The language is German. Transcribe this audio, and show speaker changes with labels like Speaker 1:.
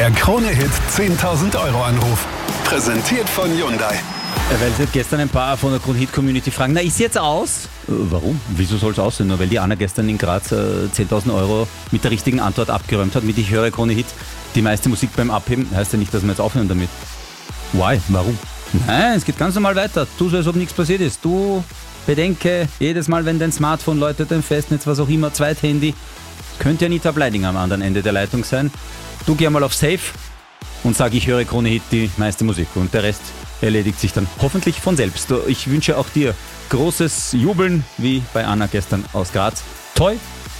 Speaker 1: Der Krone-Hit 10.000 Euro Anruf. Präsentiert von Hyundai.
Speaker 2: Weil sich gestern ein paar von der Krone-Hit-Community fragen, na, ist jetzt aus? Warum? Wieso soll es aussehen? Nur weil die Anna gestern in Graz 10.000 Euro mit der richtigen Antwort abgeräumt hat, mit Ich höre Krone-Hit, die meiste Musik beim Abheben, heißt ja nicht, dass wir jetzt aufhören damit. Why? Warum? Nein, es geht ganz normal weiter. Tu so, als ob nichts passiert ist. Du bedenke, jedes Mal, wenn dein Smartphone läutet, dein Festnetz, was auch immer, Zweithandy, könnte Anita Bleidinger am anderen Ende der Leitung sein. Du geh mal auf Safe und sag, ich höre Krone-Hit, die meiste Musik. Und der Rest erledigt sich dann hoffentlich von selbst. Ich wünsche auch dir großes Jubeln, wie bei Anna gestern aus Graz. Toi,